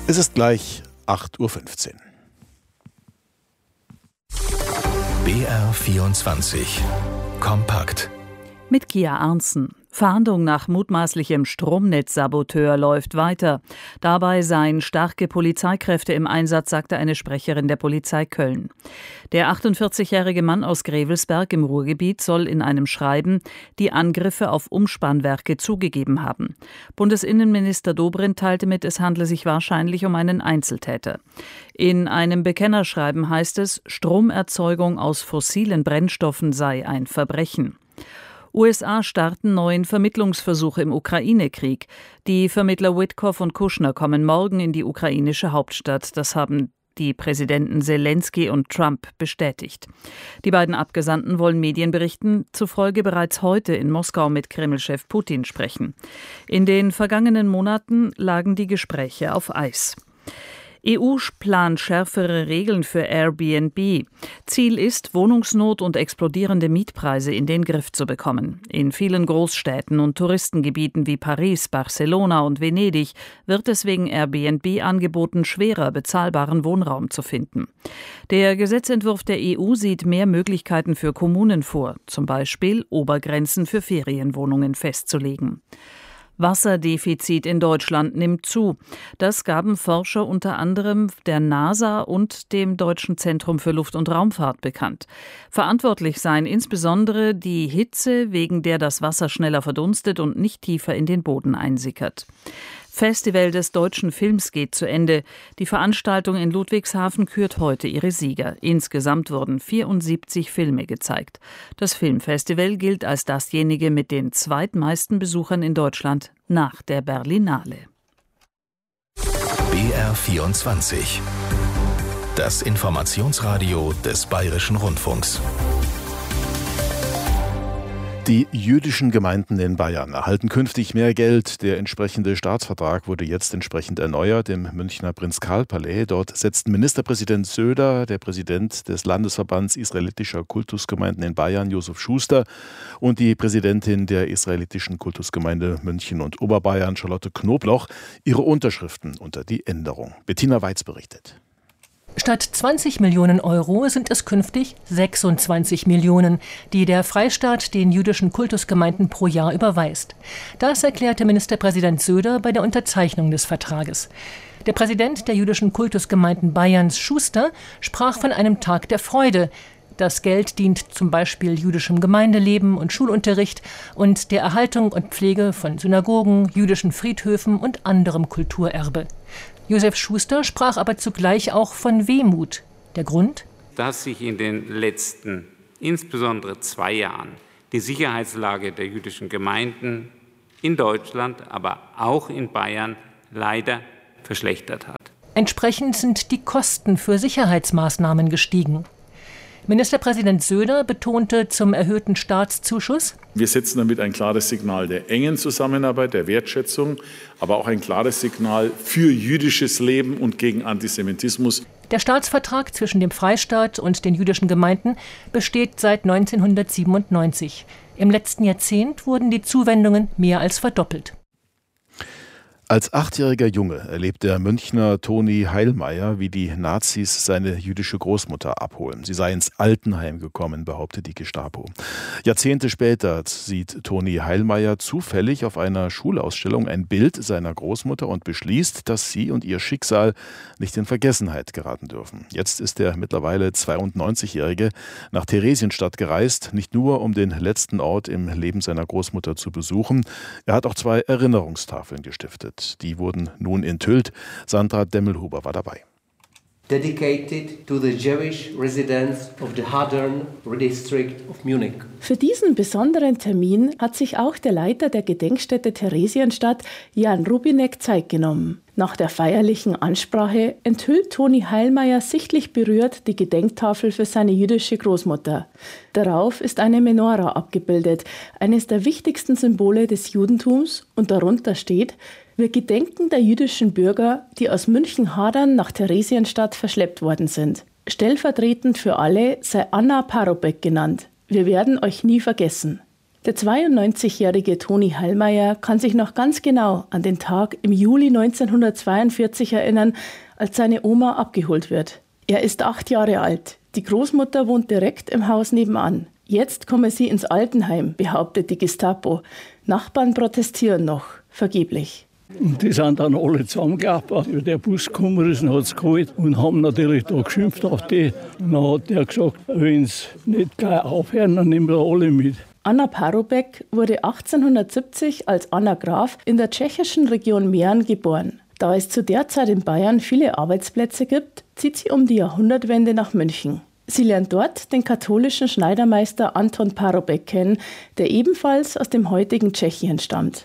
Es ist gleich 8:15 Uhr. BR24 Kompakt. Mit Kia Arntzen. Fahndung nach mutmaßlichem Stromnetzsaboteur läuft weiter. Dabei seien starke Polizeikräfte im Einsatz, sagte eine Sprecherin der Polizei Köln. Der 48-jährige Mann aus Grevelsberg im Ruhrgebiet soll in einem Schreiben die Angriffe auf Umspannwerke zugegeben haben. Bundesinnenminister Dobrindt teilte mit, es handle sich wahrscheinlich um einen Einzeltäter. In einem Bekennerschreiben heißt es, Stromerzeugung aus fossilen Brennstoffen sei ein Verbrechen. USA starten neuen Vermittlungsversuche im Ukraine-Krieg. Die Vermittler Witkoff und Kushner kommen morgen in die ukrainische Hauptstadt. Das haben die Präsidenten Zelensky und Trump bestätigt. Die beiden Abgesandten wollen Medienberichten zufolge bereits heute in Moskau mit Kreml-Chef Putin sprechen. In den vergangenen Monaten lagen die Gespräche auf Eis. EU plant schärfere Regeln für Airbnb. Ziel ist, Wohnungsnot und explodierende Mietpreise in den Griff zu bekommen. In vielen Großstädten und Touristengebieten wie Paris, Barcelona und Venedig wird es wegen Airbnb-Angeboten schwerer, bezahlbaren Wohnraum zu finden. Der Gesetzentwurf der EU sieht mehr Möglichkeiten für Kommunen vor, zum Beispiel Obergrenzen für Ferienwohnungen festzulegen. Wasserdefizit in Deutschland nimmt zu. Das gaben Forscher unter anderem der NASA und dem Deutschen Zentrum für Luft- und Raumfahrt bekannt. Verantwortlich seien insbesondere die Hitze, wegen der das Wasser schneller verdunstet und nicht tiefer in den Boden einsickert. Festival des deutschen Films geht zu Ende. Die Veranstaltung in Ludwigshafen kürt heute ihre Sieger. Insgesamt wurden 74 Filme gezeigt. Das Filmfestival gilt als dasjenige mit den zweitmeisten Besuchern in Deutschland nach der Berlinale. BR24 Das Informationsradio des Bayerischen Rundfunks. Die jüdischen Gemeinden in Bayern erhalten künftig mehr Geld. Der entsprechende Staatsvertrag wurde jetzt entsprechend erneuert im Münchner Prinz-Karl-Palais. Dort setzten Ministerpräsident Söder, der Präsident des Landesverbands israelitischer Kultusgemeinden in Bayern, Josef Schuster, und die Präsidentin der israelitischen Kultusgemeinde München und Oberbayern, Charlotte Knobloch, ihre Unterschriften unter die Änderung. Bettina Weiz berichtet. Statt 20 Millionen Euro sind es künftig 26 Millionen, die der Freistaat den jüdischen Kultusgemeinden pro Jahr überweist. Das erklärte Ministerpräsident Söder bei der Unterzeichnung des Vertrages. Der Präsident der jüdischen Kultusgemeinden Bayerns, Schuster, sprach von einem Tag der Freude. Das Geld dient zum Beispiel jüdischem Gemeindeleben und Schulunterricht und der Erhaltung und Pflege von Synagogen, jüdischen Friedhöfen und anderem Kulturerbe. Josef Schuster sprach aber zugleich auch von Wehmut. Der Grund? Dass sich in den letzten, insbesondere 2 Jahren, die Sicherheitslage der jüdischen Gemeinden in Deutschland, aber auch in Bayern leider verschlechtert hat. Entsprechend sind die Kosten für Sicherheitsmaßnahmen gestiegen. Ministerpräsident Söder betonte zum erhöhten Staatszuschuss: Wir setzen damit ein klares Signal der engen Zusammenarbeit, der Wertschätzung, aber auch ein klares Signal für jüdisches Leben und gegen Antisemitismus. Der Staatsvertrag zwischen dem Freistaat und den jüdischen Gemeinden besteht seit 1997. Im letzten Jahrzehnt wurden die Zuwendungen mehr als verdoppelt. Als 8-jähriger Junge erlebt der Münchner Toni Heilmeier, wie die Nazis seine jüdische Großmutter abholen. Sie sei ins Altenheim gekommen, behauptet die Gestapo. Jahrzehnte später sieht Toni Heilmeier zufällig auf einer Schulausstellung ein Bild seiner Großmutter und beschließt, dass sie und ihr Schicksal nicht in Vergessenheit geraten dürfen. Jetzt ist der mittlerweile 92-Jährige nach Theresienstadt gereist, nicht nur um den letzten Ort im Leben seiner Großmutter zu besuchen. Er hat auch 2 Erinnerungstafeln gestiftet. Die wurden nun enthüllt. Sandra Demmelhuber war dabei. Dedicated to the Jewish residents of the Hadern District of Munich. Für diesen besonderen Termin hat sich auch der Leiter der Gedenkstätte Theresienstadt, Jan Rubinek, Zeit genommen. Nach der feierlichen Ansprache enthüllt Toni Heilmeier sichtlich berührt die Gedenktafel für seine jüdische Großmutter. Darauf ist eine Menora abgebildet, eines der wichtigsten Symbole des Judentums, und darunter steht: Wir gedenken der jüdischen Bürger, die aus München-Hadern nach Theresienstadt verschleppt worden sind. Stellvertretend für alle sei Anna Parobek genannt. Wir werden euch nie vergessen. Der 92-jährige Toni Heilmeier kann sich noch ganz genau an den Tag im Juli 1942 erinnern, als seine Oma abgeholt wird. Er ist 8 Jahre alt. Die Großmutter wohnt direkt im Haus nebenan. Jetzt komme sie ins Altenheim, behauptet die Gestapo. Nachbarn protestieren noch, vergeblich. Und die sind dann alle zusammengeklappt, wie der Bus gekommen ist und hat es geholt und haben natürlich da geschimpft auf die. Und dann hat er gesagt, wenn sie nicht gleich aufhören, dann nehmen wir alle mit. Anna Parubek wurde 1870 als Anna Graf in der tschechischen Region Mähren geboren. Da es zu der Zeit in Bayern viele Arbeitsplätze gibt, zieht sie um die Jahrhundertwende nach München. Sie lernt dort den katholischen Schneidermeister Anton Parubek kennen, der ebenfalls aus dem heutigen Tschechien stammt.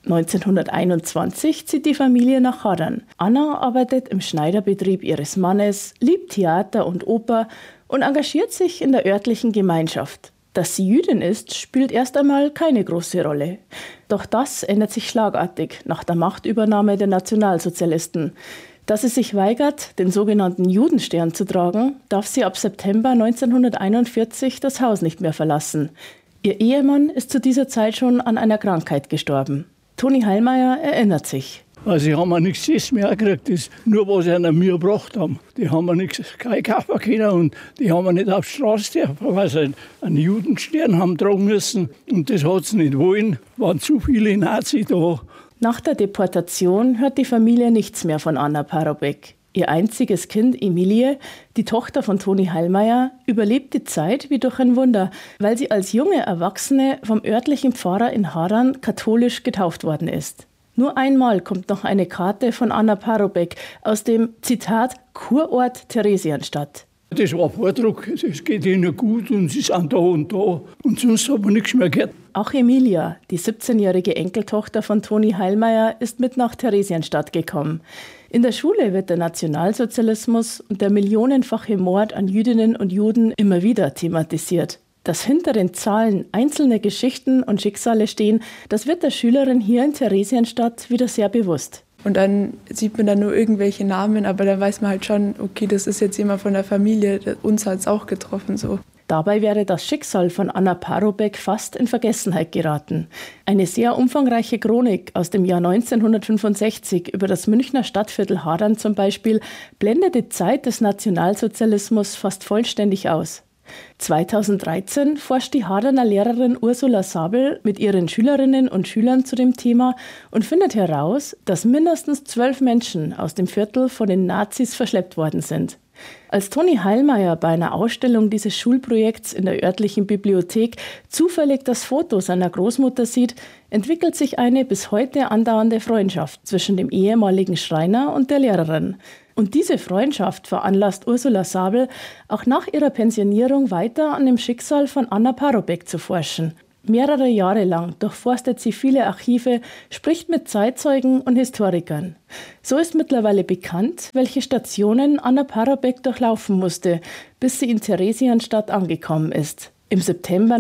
1921 zieht die Familie nach Hadern. Anna arbeitet im Schneiderbetrieb ihres Mannes, liebt Theater und Oper und engagiert sich in der örtlichen Gemeinschaft. Dass sie Jüdin ist, spielt erst einmal keine große Rolle. Doch das ändert sich schlagartig nach der Machtübernahme der Nationalsozialisten. Da sie sich weigert, den sogenannten Judenstern zu tragen, darf sie ab September 1941 das Haus nicht mehr verlassen. Ihr Ehemann ist zu dieser Zeit schon an einer Krankheit gestorben. Toni Heilmeier erinnert sich. Also ich habe mir nichts essen mehr gekriegt, das nur was sie an mir gebracht haben. Die haben mir nichts kaufen können und die haben wir nicht auf die Straße dürfen, weil sie einen Judenstern haben tragen müssen. Und das hat sie nicht wollen, waren zu viele Nazis da. Nach der Deportation hört die Familie nichts mehr von Anna Parubek. Ihr einziges Kind, Emilie, die Tochter von Toni Heilmeier, überlebt die Zeit wie durch ein Wunder, weil sie als junge Erwachsene vom örtlichen Pfarrer in Hadern katholisch getauft worden ist. Nur einmal kommt noch eine Karte von Anna Parubek aus dem, Zitat, Kurort Theresienstadt. Das war ein Vordruck, es geht ihnen gut und sie sind da und da. Und sonst hat man nichts mehr gehört. Auch Emilia, die 17-jährige Enkeltochter von Toni Heilmeier, ist mit nach Theresienstadt gekommen. In der Schule wird der Nationalsozialismus und der millionenfache Mord an Jüdinnen und Juden immer wieder thematisiert. Dass hinter den Zahlen einzelne Geschichten und Schicksale stehen, das wird der Schülerin hier in Theresienstadt wieder sehr bewusst. Und dann sieht man dann nur irgendwelche Namen, aber dann weiß man halt schon, okay, das ist jetzt jemand von der Familie, uns hat es auch getroffen. So. Dabei wäre das Schicksal von Anna Parubek fast in Vergessenheit geraten. Eine sehr umfangreiche Chronik aus dem Jahr 1965 über das Münchner Stadtviertel Hadern zum Beispiel blendet die Zeit des Nationalsozialismus fast vollständig aus. 2013 forscht die Haderner Lehrerin Ursula Sabel mit ihren Schülerinnen und Schülern zu dem Thema und findet heraus, dass mindestens 12 Menschen aus dem Viertel von den Nazis verschleppt worden sind. Als Toni Heilmeier bei einer Ausstellung dieses Schulprojekts in der örtlichen Bibliothek zufällig das Foto seiner Großmutter sieht, entwickelt sich eine bis heute andauernde Freundschaft zwischen dem ehemaligen Schreiner und der Lehrerin. Und diese Freundschaft veranlasst Ursula Sabel, auch nach ihrer Pensionierung weiter an dem Schicksal von Anna Parubek zu forschen. Mehrere Jahre lang durchforstet sie viele Archive, spricht mit Zeitzeugen und Historikern. So ist mittlerweile bekannt, welche Stationen Anna Parubek durchlaufen musste, bis sie in Theresienstadt angekommen ist. Im September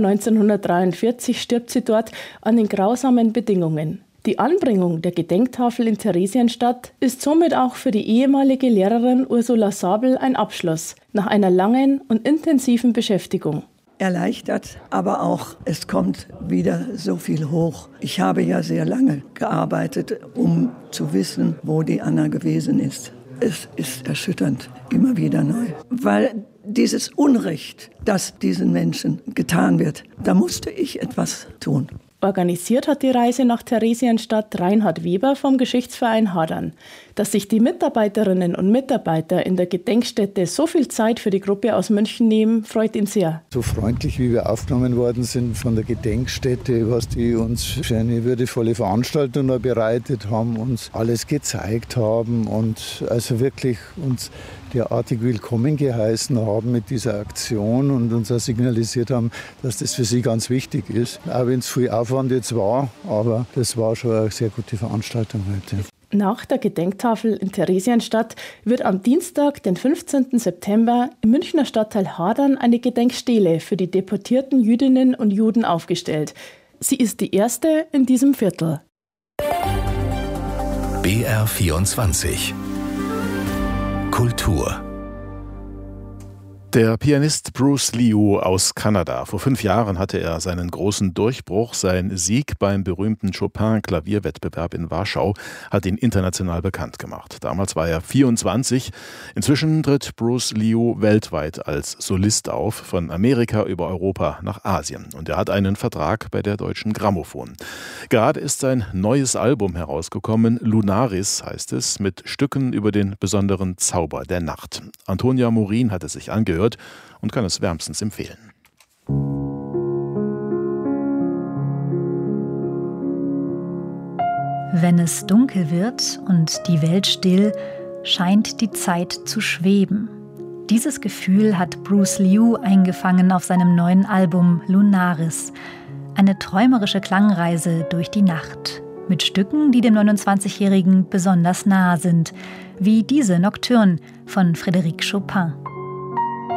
1943 stirbt sie dort an den grausamen Bedingungen. Die Anbringung der Gedenktafel in Theresienstadt ist somit auch für die ehemalige Lehrerin Ursula Sabel ein Abschluss nach einer langen und intensiven Beschäftigung. Erleichtert, aber auch, es kommt wieder so viel hoch. Ich habe ja sehr lange gearbeitet, um zu wissen, wo die Anna gewesen ist. Es ist erschütternd, immer wieder neu. Weil dieses Unrecht, das diesen Menschen getan wird, da musste ich etwas tun. Organisiert hat die Reise nach Theresienstadt Reinhard Weber vom Geschichtsverein Hadern. Dass sich die Mitarbeiterinnen und Mitarbeiter in der Gedenkstätte so viel Zeit für die Gruppe aus München nehmen, freut ihn sehr. So freundlich, wie wir aufgenommen worden sind von der Gedenkstätte, was die uns für eine würdevolle Veranstaltung bereitet haben, uns alles gezeigt haben und also wirklich uns derartig willkommen geheißen haben mit dieser Aktion und uns auch signalisiert haben, dass das für sie ganz wichtig ist. Auch wenn es viel Aufwand jetzt war, aber das war schon eine sehr gute Veranstaltung heute. Nach der Gedenktafel in Theresienstadt wird am Dienstag, den 15. September, im Münchner Stadtteil Hadern eine Gedenkstele für die deportierten Jüdinnen und Juden aufgestellt. Sie ist die erste in diesem Viertel. BR24 Kultur Der Pianist Bruce Liu aus Kanada. Vor 5 Jahren hatte er seinen großen Durchbruch. Sein Sieg beim berühmten Chopin-Klavierwettbewerb in Warschau hat ihn international bekannt gemacht. Damals war er 24. Inzwischen tritt Bruce Liu weltweit als Solist auf, von Amerika über Europa nach Asien. Und er hat einen Vertrag bei der Deutschen Grammophon. Gerade ist sein neues Album herausgekommen. Lunaris heißt es, mit Stücken über den besonderen Zauber der Nacht. Antonia Morin hat es sich angehört und kann es wärmstens empfehlen. Wenn es dunkel wird und die Welt still, scheint die Zeit zu schweben. Dieses Gefühl hat Bruce Liu eingefangen auf seinem neuen Album Lunaris. Eine träumerische Klangreise durch die Nacht. Mit Stücken, die dem 29-Jährigen besonders nahe sind, wie diese Nocturne von Frédéric Chopin.